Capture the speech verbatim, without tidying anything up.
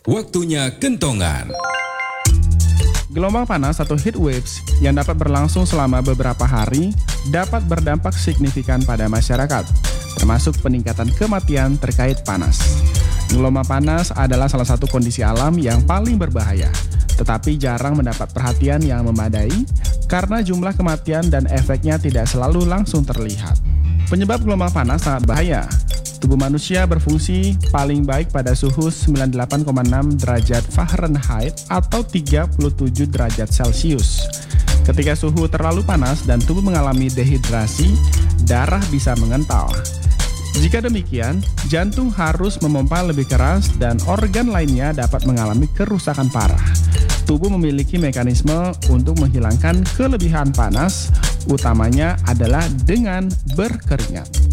Waktunya kentongan. Gelombang panas atau heat waves yang dapat berlangsung selama beberapa hari dapat berdampak signifikan pada masyarakat, termasuk peningkatan kematian terkait panas. Gelombang panas adalah salah satu kondisi alam yang paling berbahaya, tetapi jarang mendapat perhatian yang memadai karena jumlah kematian dan efeknya tidak selalu langsung terlihat. Penyebab gelombang panas sangat bahaya. Tubuh manusia berfungsi paling baik pada suhu sembilan puluh delapan koma enam derajat Fahrenheit atau tiga puluh tujuh derajat Celcius. Ketika suhu terlalu panas dan tubuh mengalami dehidrasi, darah bisa mengental. Jika demikian, jantung harus memompa lebih keras dan organ lainnya dapat mengalami kerusakan parah. Tubuh memiliki mekanisme untuk menghilangkan kelebihan panas, utamanya adalah dengan berkeringat.